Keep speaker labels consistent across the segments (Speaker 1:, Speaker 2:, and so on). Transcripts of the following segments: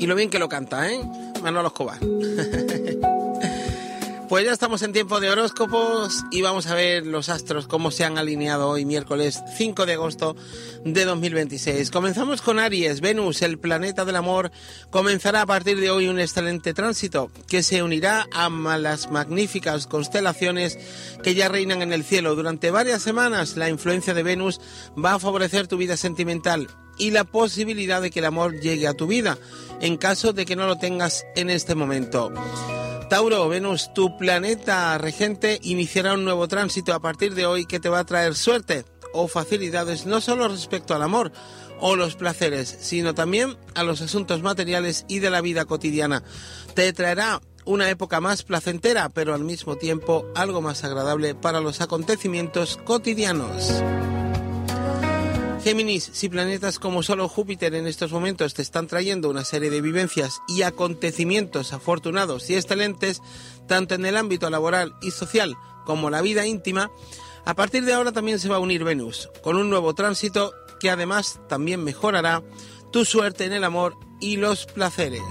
Speaker 1: Y lo bien que lo canta, ¿eh? Manolo Escobar. Pues ya estamos en tiempo de horóscopos y vamos a ver los astros cómo se han alineado hoy, miércoles 5 de agosto de 2026. Comenzamos con Aries. Venus, el planeta del amor, comenzará a partir de hoy un excelente tránsito que se unirá a las magníficas constelaciones que ya reinan en el cielo. Durante varias semanas la influencia de Venus va a favorecer tu vida sentimental y la posibilidad de que el amor llegue a tu vida, en caso de que no lo tengas en este momento. Tauro, Venus, tu planeta regente, iniciará un nuevo tránsito a partir de hoy que te va a traer suerte o facilidades no solo respecto al amor o los placeres, sino también a los asuntos materiales y de la vida cotidiana. Te traerá una época más placentera, pero al mismo tiempo algo más agradable para los acontecimientos cotidianos. Géminis, si planetas como solo Júpiter en estos momentos te están trayendo una serie de vivencias y acontecimientos afortunados y excelentes, tanto en el ámbito laboral y social como la vida íntima, a partir de ahora también se va a unir Venus, con un nuevo tránsito que además también mejorará tu suerte en el amor y los placeres.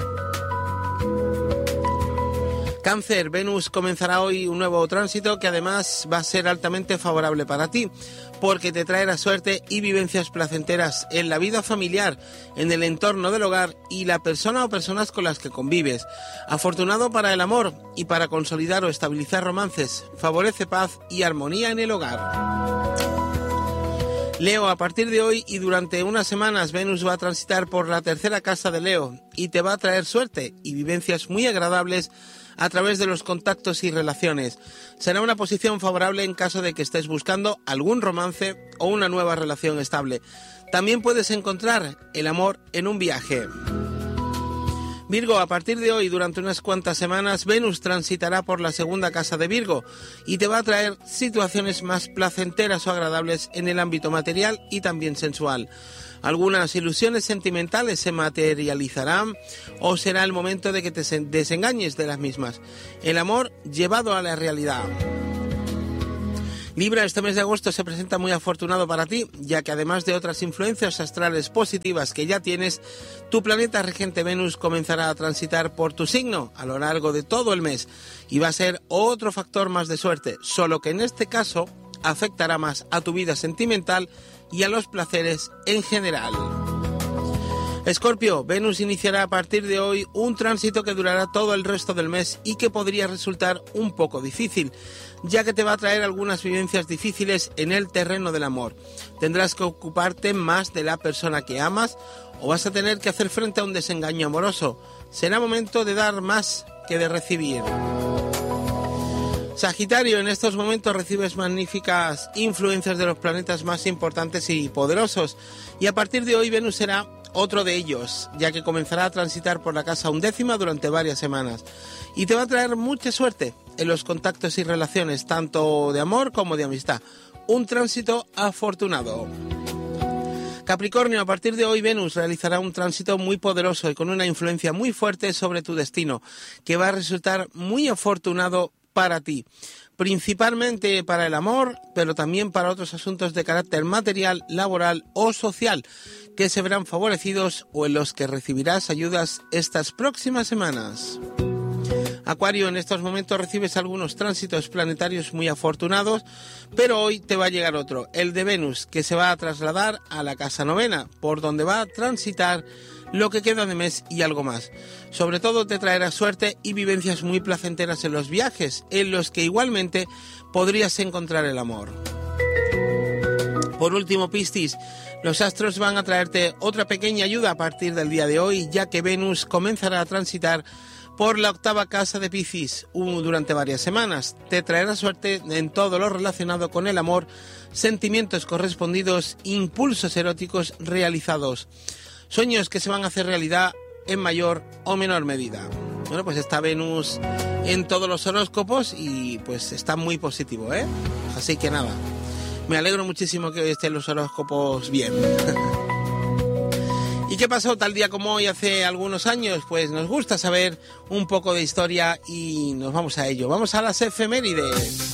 Speaker 1: Cáncer, Venus comenzará hoy un nuevo tránsito que además va a ser altamente favorable para ti, porque te traerá suerte y vivencias placenteras en la vida familiar, en el entorno del hogar y la persona o personas con las que convives. Afortunado para el amor y para consolidar o estabilizar romances, favorece paz y armonía en el hogar. Leo, a partir de hoy y durante unas semanas Venus va a transitar por la tercera casa de Leo y te va a traer suerte y vivencias muy agradables a través de los contactos y relaciones. Será una posición favorable en caso de que estés buscando algún romance o una nueva relación estable. También puedes encontrar el amor en un viaje. Virgo, a partir de hoy, durante unas cuantas semanas, Venus transitará por la segunda casa de Virgo y te va a traer situaciones más placenteras o agradables en el ámbito material y también sensual. Algunas ilusiones sentimentales se materializarán o será el momento de que te desengañes de las mismas. El amor llevado a la realidad. Libra, este mes de agosto se presenta muy afortunado para ti, ya que además de otras influencias astrales positivas que ya tienes, tu planeta regente Venus comenzará a transitar por tu signo a lo largo de todo el mes y va a ser otro factor más de suerte, solo que en este caso afectará más a tu vida sentimental y a los placeres en general. Escorpio, Venus iniciará a partir de hoy un tránsito que durará todo el resto del mes y que podría resultar un poco difícil, ya que te va a traer algunas vivencias difíciles en el terreno del amor. Tendrás que ocuparte más de la persona que amas o vas a tener que hacer frente a un desengaño amoroso. Será momento de dar más que de recibir. Sagitario, en estos momentos recibes magníficas influencias de los planetas más importantes y poderosos y a partir de hoy Venus será otro de ellos, ya que comenzará a transitar por la casa 11ª durante varias semanas y te va a traer mucha suerte en los contactos y relaciones, tanto de amor como de amistad. Un tránsito afortunado. Capricornio, a partir de hoy Venus realizará un tránsito muy poderoso y con una influencia muy fuerte sobre tu destino, que va a resultar muy afortunado para ti, principalmente para el amor, pero también para otros asuntos de carácter material, laboral o social, que se verán favorecidos o en los que recibirás ayudas estas próximas semanas. Acuario, en estos momentos recibes algunos tránsitos planetarios muy afortunados, pero hoy te va a llegar otro, el de Venus, que se va a trasladar a la casa 9ª, por donde va a transitar lo que queda de mes y algo más. Sobre todo te traerá suerte y vivencias muy placenteras en los viajes, en los que igualmente podrías encontrar el amor. Por último, Piscis, los astros van a traerte otra pequeña ayuda a partir del día de hoy, ya que Venus comenzará a transitar por la 8ª casa de Piscis durante varias semanas. Te traerá suerte en todo lo relacionado con el amor, sentimientos correspondidos, impulsos eróticos realizados, sueños que se van a hacer realidad en mayor o menor medida. Bueno, pues está Venus en todos los horóscopos y pues está muy positivo, ¿eh? Así que nada, me alegro muchísimo que hoy estén los horóscopos bien. ¿Y qué pasó tal día como hoy hace algunos años? Pues nos gusta saber un poco de historia y nos vamos a ello. Vamos a las efemérides.